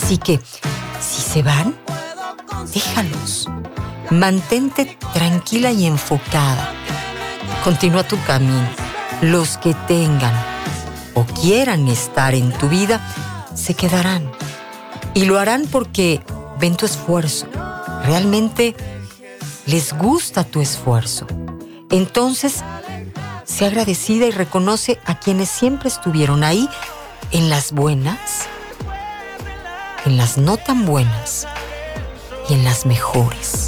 Así que, si se van, déjalos. Mantente tranquila y enfocada. Continúa tu camino. Los que tengan o quieran estar en tu vida, se quedarán. Y lo harán porque ven tu esfuerzo. Realmente les gusta tu esfuerzo. Entonces, sé agradecida y reconoce a quienes siempre estuvieron ahí, en las buenas, en las no tan buenas y en las mejores.